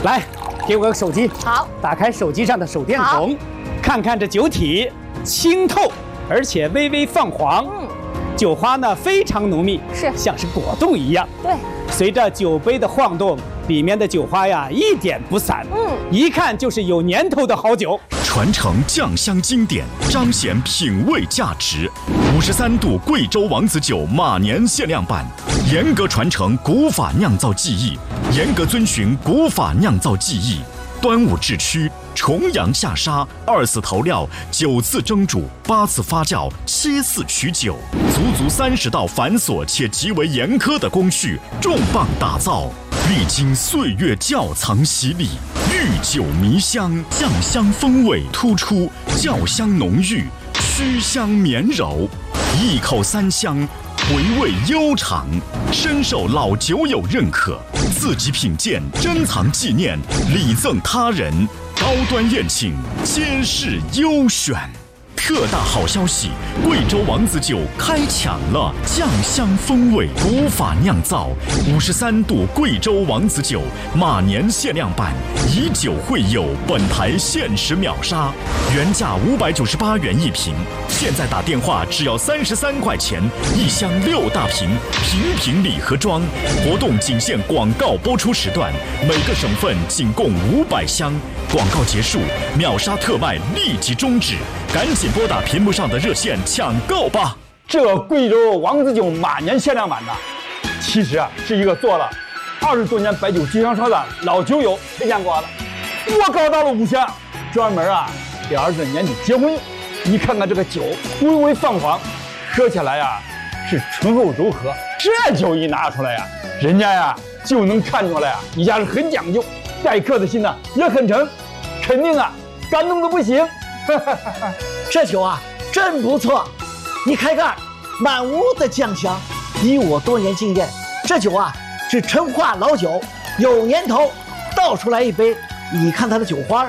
来，给我个手机。 好， 打开手机上的手电筒，看看这酒体清透，而且微微泛黄。酒花呢非常浓密， 是像是果冻一样。 对， 随着酒杯的晃动，里面的酒花呀一点不散。一看就是有年头的好酒。 传承酱香经典，彰显品味价值。53度贵州王子酒马年限量版，严格传承古法酿造技艺，严格遵循古法酿造技艺。端午制曲，重阳下沙，2次投料，9次蒸煮，8次发酵，7次取酒，足30道繁琐且极为严苛的工序，重磅打造，历经岁月窖藏洗礼，御酒迷香，酱香风味突出，窖香浓郁，曲香绵柔，一口3香。回味悠长，深受老酒友认可，自己品鉴，珍藏纪念，礼赠他人，高端宴请，皆是优选。特大好消息！贵州王子酒开抢了，酱香风味，古法酿造，53度贵州王子酒马年限量版，以酒会友，本台限时秒杀，原价598元一瓶，现在打电话只要33块钱，1箱6大瓶，瓶瓶礼盒装。活动仅限广告播出时段，每个省份仅供500箱。广告结束，秒杀特卖立即终止，赶紧拨打屏幕上的热线抢购吧！ 这贵州王子酒马年限量版的，其实是一个做了20多年白酒经销商的老酒友推荐过的。我搞到了5箱，专门给儿子年底结婚。你看看这个酒微微泛黄，喝起来是醇厚柔和。这酒一拿出来人家就能看出来你家是很讲究，待客的心也很诚，肯定感动的不行。 这酒真不错，你开盖，满屋的酱香。以我多年经验，这酒是陈化老酒，有年头。倒出来一杯，你看它的酒花，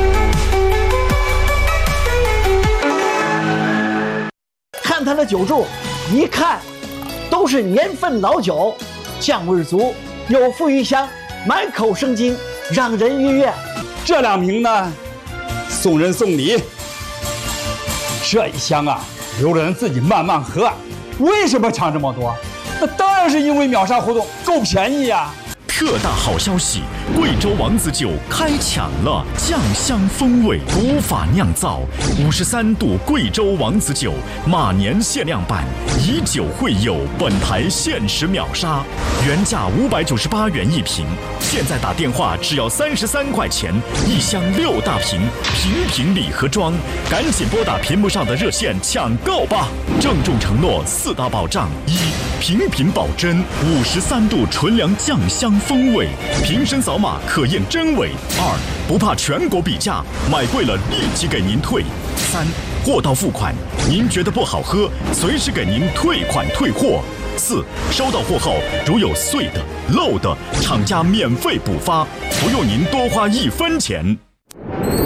看它的酒柱，一看都是年份老酒，酱味足，有馥郁香，满口生津，让人愉悦。 这2瓶呢，送人送礼。这一箱留着人自己慢慢喝。为什么抢这么多？那当然是因为秒杀活动够便宜呀。 特大好消息！贵州王子酒开抢了，酱香风味，古法酿造，53度贵州王子酒马年限量版，以酒会友，本台限时秒杀，原价598元一瓶，现在打电话只要33块钱，1箱6大瓶，瓶瓶礼盒装，赶紧拨打屏幕上的热线抢购吧！郑重承诺4大保障：一、瓶瓶保真，53度纯粮酱香风味，瓶身扫码可验真伪。2、不怕全国比价，买贵了立即给您退。3、货到付款，您觉得不好喝，随时给您退款退货。4、收到货后如有碎的、漏的，厂家免费补发，不用您多花1分钱。